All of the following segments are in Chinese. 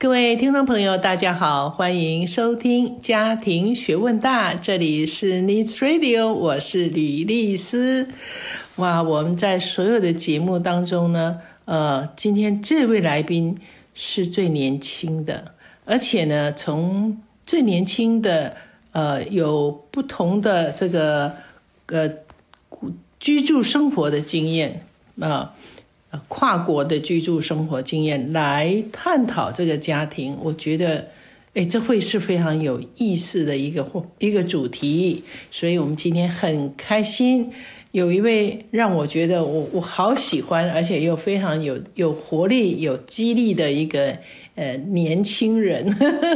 各位听众朋友大家好，欢迎收听家庭学问大，这里是 Needs Radio， 我是吕丽丝。哇，我们在所有的节目当中呢，今天这位来宾是最年轻的，而且呢从最年轻的有不同的这个居住生活的经验跨国的居住生活经验来探讨这个家庭，我觉得这会是非常有意思的一个主题。所以我们今天很开心有一位让我觉得我好喜欢，而且又非常有活力有激励的一个年轻人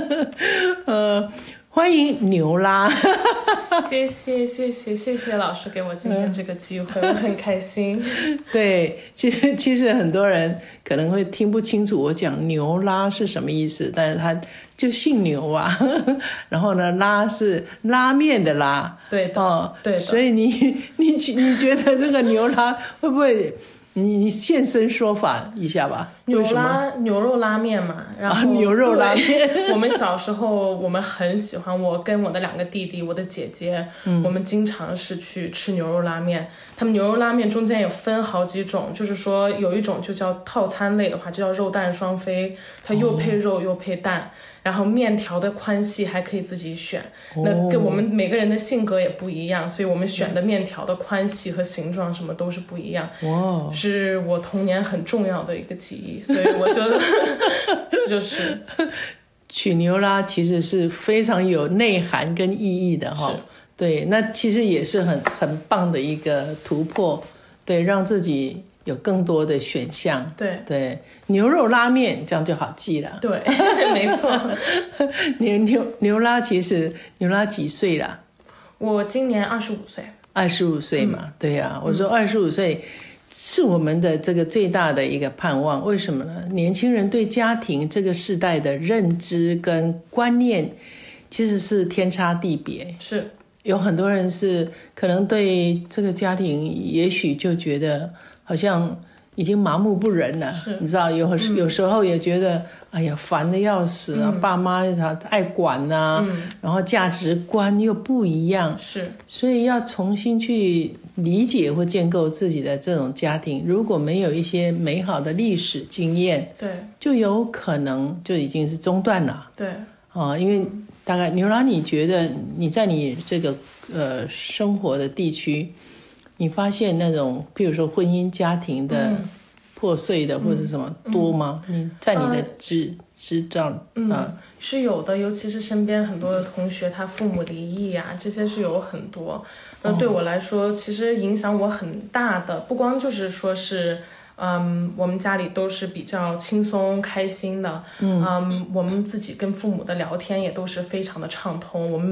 欢迎牛拉谢谢老师给我今天这个机会我很开心。 对，其实很多人可能会听不清楚我讲牛拉是什么意思，但是他就姓牛啊然后呢拉是拉面的拉， 对的，对的。 所以你觉得这个牛拉会不会你现身说法一下吧？ 牛肉拉面嘛，然后牛肉拉面我们小时候我们很喜欢，我跟我的2个弟弟我的姐姐我们经常是去吃牛肉拉面。他们牛肉拉面中间也分好几种，就是说有一种就叫套餐类的话就叫肉蛋双飞，它又配肉又配蛋，然后面条的宽细还可以自己选，那跟我们每个人的性格也不一样，所以我们选的面条的宽细和形状什么都是不一样。是我童年很重要的一个记忆，所以我觉得这就是取牛拉其实是非常有内涵跟意义的哈。对，那其实也是很棒的一个突破，对，让自己有更多的选项。对，牛肉拉面这样就好记了。 对，没错。 牛拉其实牛拉几岁啦？ 我今年25岁。 25岁嘛，对啊，我说25岁是我们的这个最大的一个盼望。为什么呢？年轻人对家庭这个世代的认知跟观念其实是天差地别。 是有很多人是可能对这个家庭也许就觉得好像已经麻木不仁了，你知道有时候也觉得哎呀烦得要死啊，爸妈爱管啊，然后价值观又不一样，所以要重新去理解或建构自己的这种家庭，如果没有一些美好的历史经验，对，就有可能就已经是中断了。对因为大概牛拉，你觉得你在你这个生活的地区，你发现那种譬如说婚姻家庭的破碎的或者什么多吗？你在你的知道是有的，尤其是身边很多的同学他父母离异啊，这些是有很多。那对我来说其实影响我很大的，不光就是说是我们家里都是比较轻松开心的，我们自己跟父母的聊天也都是非常的畅通，我们